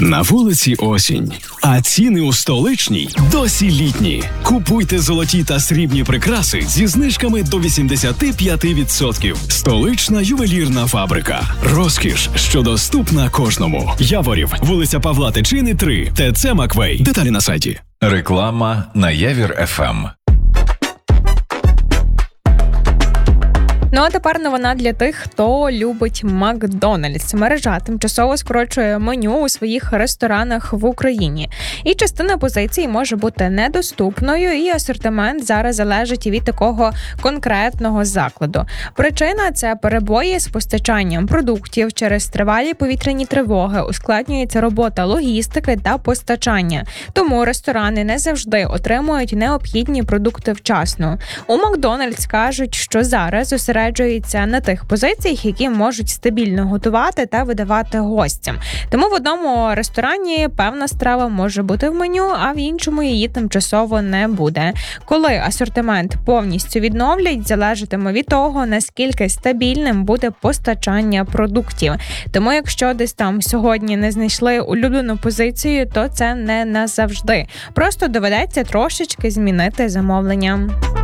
На вулиці осінь, а ціни у столичній досі літні. Купуйте золоті та срібні прикраси зі знижками до 85%. Столична ювелірна фабрика. Розкіш, що доступна кожному. Яворів, вулиця Павла Тичини, 3, ТЦ Маквей. Деталі на сайті. Реклама на Явір ФМ. Ну а тепер новина для тих, хто любить Макдональдс. Мережа тимчасово скорочує меню у своїх ресторанах в Україні. І частина позицій може бути недоступною, і асортимент зараз залежить від такого конкретного закладу. Причина – це перебої з постачанням продуктів через тривалі повітряні тривоги, ускладнюється робота логістики та постачання. Тому ресторани не завжди отримують необхідні продукти вчасно. У Макдональдс кажуть, що зараз зосереджуються на тих позиціях, які можуть стабільно готувати та видавати гостям. Тому в одному ресторані певна страва може бути в меню, а в іншому її тимчасово не буде. Коли асортимент повністю відновлять, залежатиме від того, наскільки стабільним буде постачання продуктів. Тому якщо десь там сьогодні не знайшли улюблену позицію, то це не назавжди. Просто доведеться трошечки змінити замовлення.